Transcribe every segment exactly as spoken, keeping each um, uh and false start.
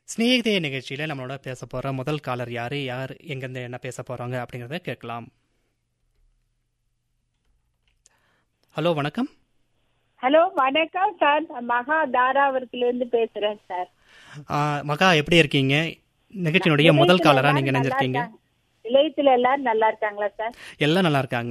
ஸ்நேகிதே நிகழ்ச்சியில் நம்மளோட பேச போகிற முதல் காலர் யார் யார் எங்கேருந்து என்ன பேச போகிறாங்க அப்படிங்கிறத கேட்கலாம். ஹலோ, வணக்கம். ஹலோ, வணக்கம் சார். மகா தாராபுரத்திலிருந்து பேசுறேன் சார். மகா, எப்படி இருக்கீங்க? நிகழ்ச்சியினுடைய முதல் காலரா நீங்க நினைச்சிருக்கீங்க. இளையத்துல எல்லாரும் நல்லா இருக்காங்களா சார்? எல்லாம் நல்லா இருக்காங்க.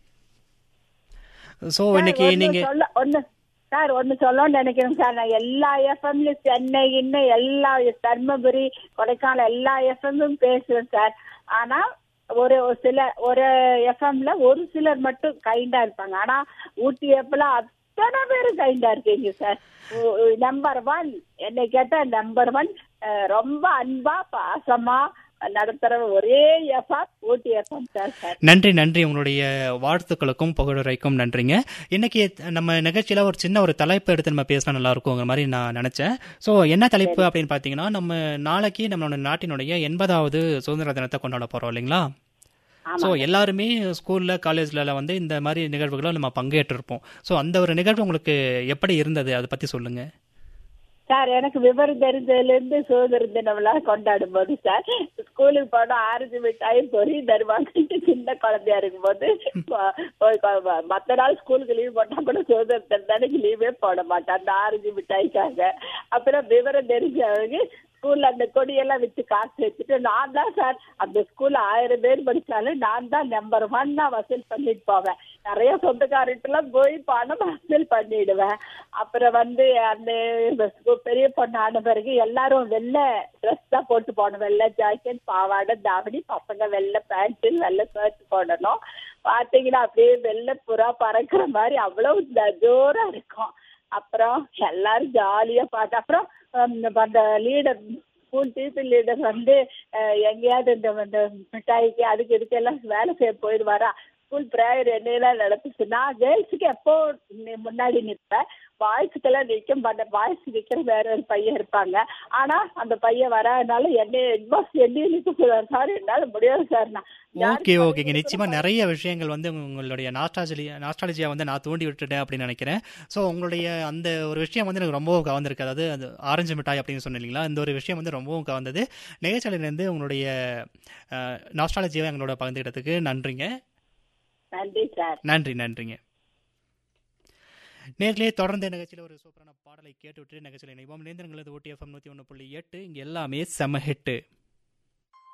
சோ இன்னைக்கு நீங்க ஒன்னு சார் ஒன்னு சொல்லணும்னு நினைக்கிறேன் சார். நான் எல்லா எஃப்எம்ல சென்னை இன்னும் எல்லா தர்மபுரி கொடைக்கானல் எல்லா எஃப்எம்மும் பேசுறேன் சார். ஆனா ஒரு சில ஒரு எஃப்எம்ல ஒரு சிலர் மட்டும் கைண்டா இருப்பாங்க. ஆனா ஊட்டி எஃப்ல அத்தனை பேரும் கைண்டா இருக்கீங்க சார். நம்பர் ஒன் என்னை கேட்டா நம்பர் ஒன். ரொம்ப அன்பா பாசமா நடத்துற ஒரே எஃப்எம் ஊட்டி எஃப்எம் சார். நன்றி நன்றி. உங்களுடைய வாழ்த்துக்களுக்கும் புகழுரைக்கும் நன்றிங்க. இன்னைக்கு நம்ம நிகழ்ச்சியில ஒரு சின்ன ஒரு தலைப்பு எடுத்து நம்ம பேசினா நல்லா இருக்குங்கிற மாதிரி நான் நினைச்சேன். ஸோ என்ன தலைப்பு அப்படின்னு பார்த்தீங்கன்னா, நம்ம நாளைக்கு நம்மளோட நாட்டினுடைய எண்பதாவது சுதந்திர தினத்தை கொண்டாட போறோம் இல்லைங்களா? ஸோ எல்லாருமே ஸ்கூல்ல காலேஜ்ல வந்து இந்த மாதிரி நிகழ்வுகளை நம்ம பங்கேற்றிருப்போம். ஸோ அந்த ஒரு நிகழ்வு உங்களுக்கு எப்படி இருந்தது, அதை பத்தி சொல்லுங்க சார். எனக்கு விவரம் தெரிஞ்சதுல இருந்து சுதந்திர தினம்லாம் கொண்டாடும் போது சார், ஸ்கூலுக்கு போனா ஆரஞ்சு மிட்டாய் பொறி தருவாங்க. சின்ன குழந்தையா இருக்கும் போது மத்த நாள் ஸ்கூலுக்கு லீவ் போட்டா கூட சுதந்திர தினத்துக்கு லீவே போட மாட்டேன் அந்த ஆரஞ்சு மிட்டாய்க்காக. அப்புறம் விவரம் தெரிஞ்சவங்க ஸ்கூல்ல அந்த கொடியெல்லாம் வச்சு காசு வச்சுட்டு நான் தான் சார் அந்த ஸ்கூல்ல ஆயிரம் பேர் படிச்சாலும் நான் தான் நம்பர் ஒன்னா வசூல் பண்ணிட்டு போவேன். நிறைய சொந்தக்காரர்கிட்ட எல்லாம் போய் பணம் வசூல் பண்ணிடுவேன். அப்புறம் வந்து அந்த பெரிய பொண்ணு ஆன பிறகு எல்லாரும் வெள்ளை ட்ரெஸ் தான் போட்டு போகணும். வெள்ளை ஜாக்கெட், பாவாடை, தாவணி, பசங்க வெள்ளை பேண்ட், வெள்ளை ஷர்ட் போடணும். பாத்தீங்கன்னா அப்படியே வெள்ளை புறா பறக்கிற மாதிரி அவ்வளவு ஜோரா இருக்கும். அப்புறம் எல்லாரும் ஜாலியா பாட்டு. அப்புறம் அந்த லீடர் ஸ்கூல் டீச்சர் லீடர் வந்து எங்கேயாவது இந்த மிட்டாய்க்கு அதுக்கு இதுக்கெல்லாம் வேலை செய்ய போயிடுவாரா. ஸ்கூல் ப்ரேயர் என்னெல்லாம் நடத்துச்சு. நான் கேர்ள்ஸுக்கு எப்போ முன்னாடி நிற்பேன், பாய்ஸுக்கெல்லாம் நிற்கும். அந்த பாய்ஸ் நிற்கிற வேற ஒரு பையன் இருப்பாங்க. ஆனா அந்த பையன் வராதனால என்னைய ஹெட்மாஸ் என்னையும் நிற்க சொல்லுவார். சார் என்னால முடியாது சார். நான் ஓகே ஓகேங்க. நிச்சயமா நிறைய விஷயங்கள் வந்து உங்களுடைய நாஸ்டாலஜியா நாஸ்டாலஜியா வந்து நான் தூண்டி விட்டுட்டேன் அப்படின்னு நினைக்கிறேன். ஸோ உங்களுடைய அந்த ஒரு விஷயம் வந்து எனக்கு ரொம்பவும் கவர்ந்துருக்கு. அதாவது அது ஆரஞ்சு மிட்டாய் அப்படின்னு சொன்னீங்களா, இந்த ஒரு விஷயம் வந்து ரொம்பவும் கவர்ந்தது. நிகழ்ச்சியிலிருந்து உங்களுடைய நாஸ்டாலஜியாவை எங்களோட பகிர்ந்துக்கிட்டதுக்கு நன்றிங்க. நன்றி சார். நன்றி நன்றிங்க. நேர்லயே தொடர்ந்து நிகழ்ச்சியில் ஒரு சூப்பரான பாடலை கேட்டு விட்டு நிகழ்ச்சியில் இணைவோம். நேந்திரங்களது ஊட்டி எஃப்எம் நூற்றி ஒன்று புள்ளி எட்டு. இங்கே எல்லாமே செம ஹிட்டு.